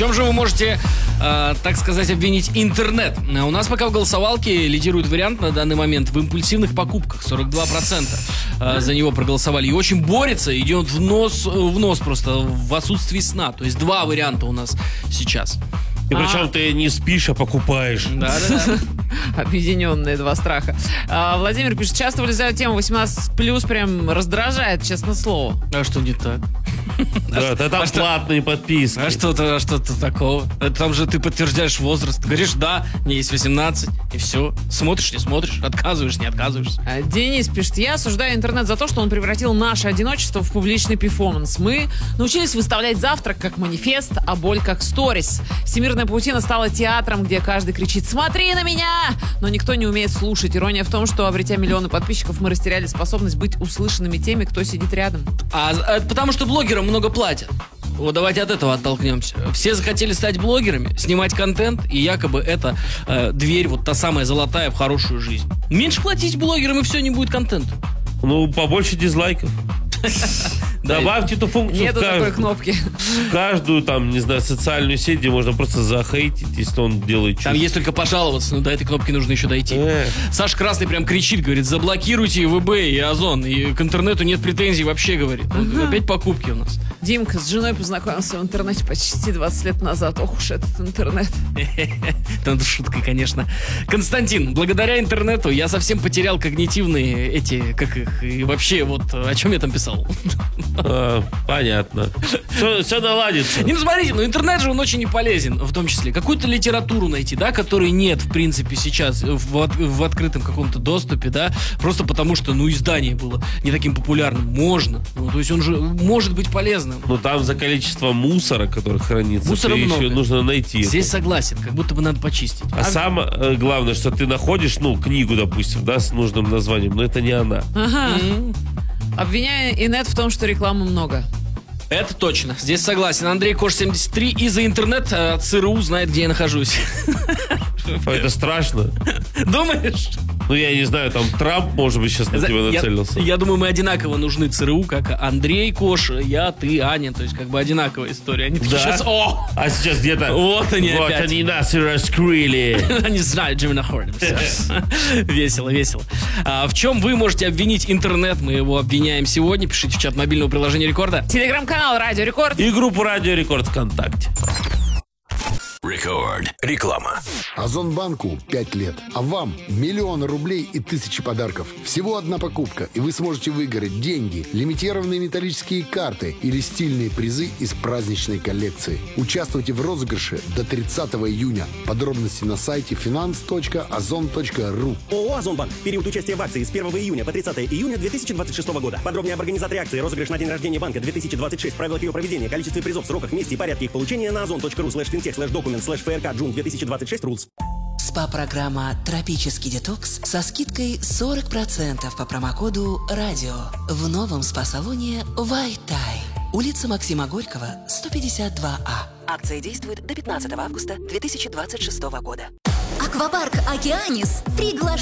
чем же вы можете, так сказать, обвинить интернет? У нас пока в голосовалке лидирует вариант на данный момент в импульсивных покупках. 42% за него проголосовали. И очень борется, идет в нос просто в отсутствии сна. То есть два варианта у нас сейчас. И причем ты не спишь, а покупаешь. Да. Объединенные два страха. Владимир пишет, часто вылезают темы 18+, прям раздражает, честное слово. А что не так? Да, там платные подписки. А что-то такого? Там же ты подтверждаешь возраст. Ты говоришь, да, мне есть 18, и все. Смотришь, не смотришь, отказываешь, не отказываешься. Денис пишет, я осуждаю интернет за то, что он превратил наше одиночество в публичный перформанс. Мы научились выставлять завтрак как манифест, а боль как сторис. Всемирная паутина стала театром, где каждый кричит «Смотри на меня!», но никто не умеет слушать. Ирония в том, что, обретя миллионы подписчиков, мы растеряли способность быть услышанными теми, кто сидит рядом. Потому что блогерам много платят. Вот давайте от этого оттолкнемся. Все захотели стать блогерами, снимать контент, и якобы это дверь, вот та самая золотая в хорошую жизнь. Меньше платить блогерам, и все, не будет контента. Ну, побольше дизлайков. Добавьте эту функцию Нету такой кнопки. в каждую, там, не знаю, социальную сеть, где можно просто захейтить, если он делает чушь. Там есть только пожаловаться, но до этой кнопки нужно еще дойти. Саша Красный прям кричит, говорит, заблокируйте ВБ и Озон, и к интернету нет претензий вообще, говорит. Опять покупки у нас. Димка с женой познакомился в интернете почти 20 лет назад. Ох уж этот интернет. Это шутка, конечно. Константин, благодаря интернету я совсем потерял когнитивные как их, и вообще вот о чем я там писал. Понятно. Все наладится. Ну, смотрите, интернет же он очень не полезен, в том числе. Какую-то литературу найти, да, которой нет, в принципе, сейчас в открытом каком-то доступе, да, просто потому что, издание было не таким популярным. Можно. То есть он же может быть полезным. Но там за количество мусора, который хранится, мусора много. Еще нужно найти. Здесь согласен, как будто бы надо почистить. А самое главное, что ты находишь, книгу, допустим, да, с нужным названием, но это не она. Ага. Обвиняю инет в том, что рекламы много. Это точно. Здесь согласен. Андрей Кош 73. И за интернет ЦРУ знает, где я нахожусь. Это страшно. Думаешь? Я не знаю, там Трамп, может быть, сейчас на тебя нацелился. Я думаю, мы одинаково нужны ЦРУ, как Андрей Кош, я, ты, Аня. То есть, как бы одинаковая история. Они такие сейчас, А сейчас где-то... Вот они опять. Вот они нас и раскрыли. Они знают, где мы находимся. Весело. В чем вы можете обвинить интернет? Мы его обвиняем сегодня. Пишите в чат мобильного приложения Рекорда. Телеграм-канал Радио Рекорд. И группу Радио Рекорд ВКонтакте. Рекорд. Реклама. Озонбанку 5 лет, а вам миллионы рублей и тысячи подарков. Всего одна покупка, и вы сможете выиграть деньги, лимитированные металлические карты или стильные призы из праздничной коллекции. Участвуйте в розыгрыше до 30 июня. Подробности на сайте finance.ozon.ru. ООО «Озонбанк». Период участия в акции с 1 июня по 30 июня 2026 года. Подробнее об организации акции, розыгрыш на день рождения банка 2026, правилах ее проведения, количестве призов, сроках, месте и порядке их получения на ozon.ru/fintech/document/frk June 2026 rules. СПА-программа «Тропический детокс» со скидкой 40% по промокоду «Радио» в новом СПА-салоне «Вайтай». Улица Максима Горького, 152А. Акция действует до 15 августа 2026 года. Аквапарк «Океанис» приглашает